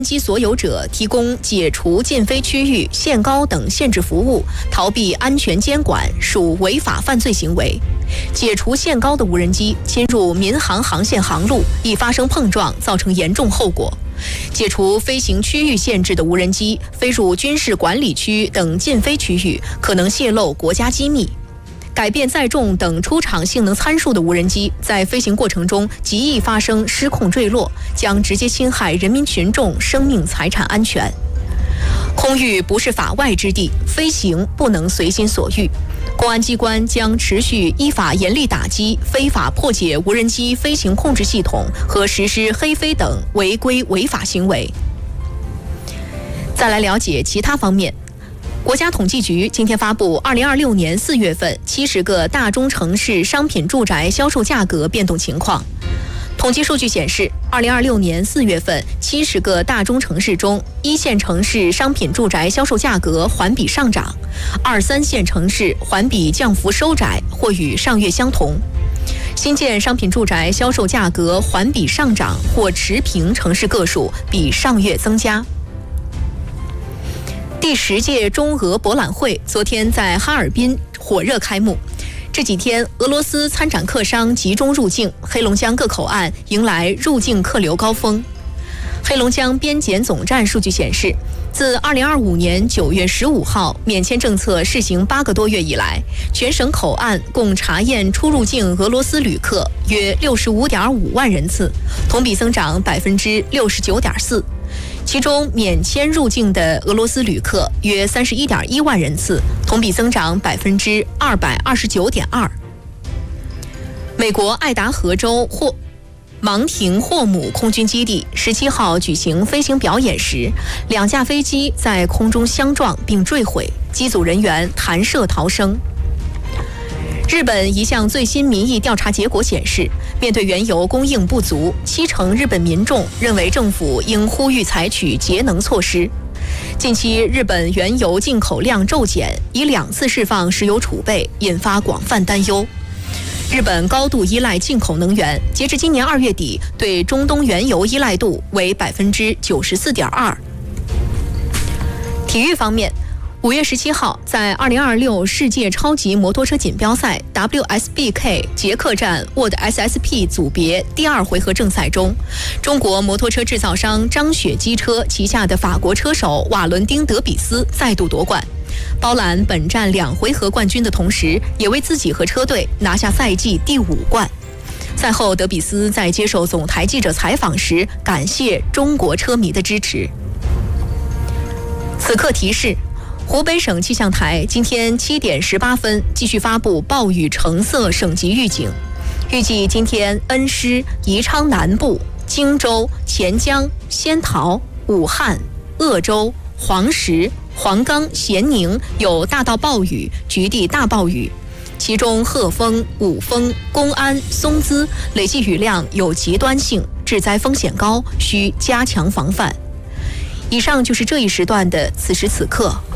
机所有者提供解除禁飞区域、限高等限制服务，逃避安全监管，属违法犯罪行为。解除限高的无人机侵入民航航线航路，易发生碰撞，造成严重后果。解除飞行区域限制的无人机飞入军事管理区等禁飞区域，可能泄露国家机密。改变载重等出厂性能参数的无人机，在飞行过程中极易发生失控坠落，将直接侵害人民群众生命财产安全。空域不是法外之地，飞行不能随心所欲。公安机关将持续依法严厉打击非法破解无人机飞行控制系统和实施黑飞等违规违法行为。再来了解其他方面。国家统计局今天发布2026年4月份70个大中城市商品住宅销售价格变动情况。统计数据显示，2026年4月份70个大中城市中，1线城市商品住宅销售价格环比上涨，2、3线城市环比降幅收窄或与上月相同。新建商品住宅销售价格环比上涨或持平城市个数比上月增加。第10届中俄博览会昨天在哈尔滨火热开幕。这几天，俄罗斯参展客商集中入境，黑龙江各口岸迎来入境客流高峰。黑龙江边检总站数据显示，自2025年9月15号免签政策试行8个多月以来，全省口岸共查验出入境俄罗斯旅客约65.5万人次，同比增长69.4%。其中免签入境的俄罗斯旅客约31.1万人次，同比增长229.2%。美国爱达荷州芒廷霍姆空军基地17号举行飞行表演时，2架飞机在空中相撞并坠毁，机组人员弹射逃生。日本一项最新民意调查结果显示，面对原油供应不足，70%日本民众认为政府应呼吁采取节能措施。近期日本原油进口量骤减，已2次释放石油储备，引发广泛担忧。日本高度依赖进口能源，截至今年2月底，对中东原油依赖度为94.2%。体育方面，5月17号，在2026世界超级摩托车锦标赛 WSBK 捷克站 World SSP 组别第2回合正赛中，中国摩托车制造商张雪机车旗下的法国车手瓦伦丁·德比斯再度夺冠，包揽本站2回合冠军的同时，也为自己和车队拿下赛季第5冠。赛后，德比斯在接受总台记者采访时，感谢中国车迷的支持。此刻提示。湖北省气象台今天7点18分继续发布暴雨橙色省级预警，预计今天恩施、宜昌南部、荆州、黔江、仙桃、武汉、鄂州、黄石、黄冈、咸宁有大到暴雨、局地大暴雨，其中鹤峰、五峰、公安、松滋累计雨量有极端性，致灾风险高，需加强防范。以上就是这一时段的此时此刻。